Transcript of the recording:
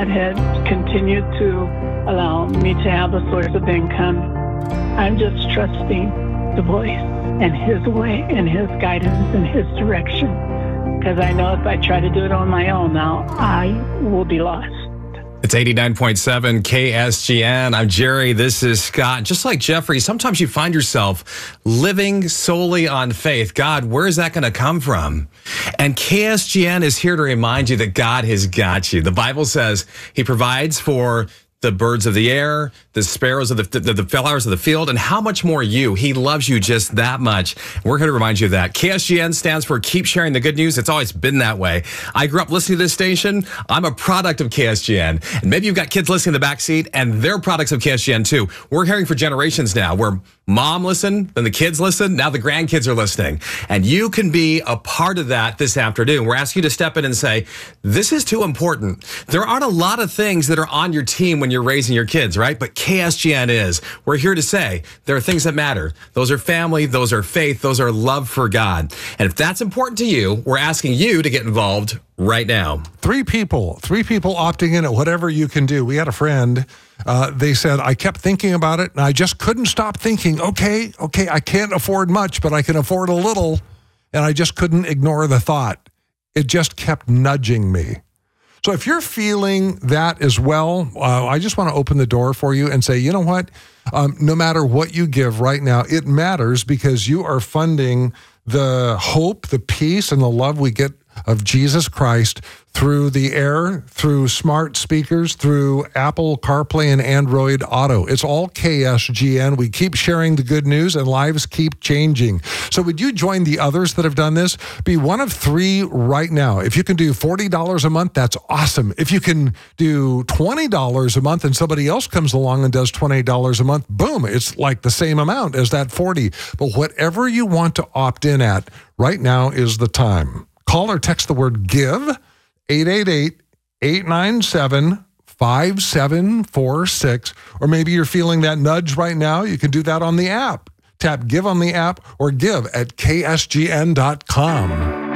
had continued to allow me to have a source of income. I'm just trusting the voice and his way and his guidance and his direction. Because I know if I try to do it on my own now, I will be lost. It's 89.7 KSGN. I'm Jerry. This is Scott. Just like Jeffrey, sometimes you find yourself living solely on faith. God, where is that going to come from? And KSGN is here to remind you that God has got you. The Bible says he provides for the birds of the air, the sparrows of the flowers of the field, and how much more you. He loves you just that much. We're going to remind you of that. KSGN stands for Keep Sharing the Good News. It's always been that way. I grew up listening to this station. I'm a product of KSGN. And maybe you've got kids listening in the back seat, and they're products of KSGN too. We're hearing for generations now where mom listened, then the kids listen, now the grandkids are listening. And you can be a part of that this afternoon. We're asking you to step in and say, this is too important. There aren't a lot of things that are on your team when you're raising your kids, right? But KSGN is. We're here to say there are things that matter. Those are family, those are faith, those are love for God. And if that's important to you, we're asking you to get involved right now. Three people opting in at whatever you can do. We had a friend, they said, I kept thinking about it and I just couldn't stop thinking, okay, I can't afford much, but I can afford a little. And I just couldn't ignore the thought. It just kept nudging me. So if you're feeling that as well, I just want to open the door for you and say, you know what? No matter what you give right now, it matters because you are funding the hope, the peace, and the love we get of Jesus Christ through the air, through smart speakers, through Apple CarPlay and Android Auto. It's all KSGN. We keep sharing the good news and lives keep changing. So would you join the others that have done this? Be one of three right now. If you can do $40 a month, that's awesome. If you can do $20 a month and somebody else comes along and does $28 a month, boom, it's like the same amount as that 40. But whatever you want to opt in at, right now is the time. Call or text the word GIVE, 888-897-5746. Or maybe you're feeling that nudge right now. You can do that on the app. Tap GIVE on the app or give at ksgn.com.